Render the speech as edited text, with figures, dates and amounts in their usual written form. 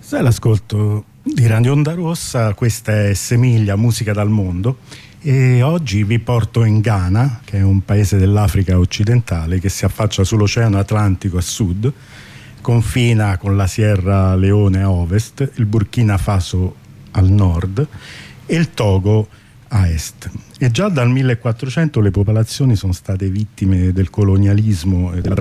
Sai l'ascolto di Radio Onda Rossa, questa è Semiglia, musica dal mondo, e oggi vi porto in Ghana, che è un paese dell'Africa occidentale che si affaccia sull'Oceano Atlantico a sud, confina con la Sierra Leone a ovest, il Burkina Faso al nord e il Togo a est. E già dal 1400 le popolazioni sono state vittime del colonialismo e della